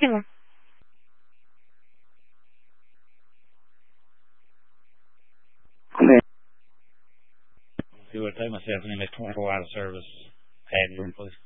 Próximo. See what time I say, I have 24-hour service. Head room, please.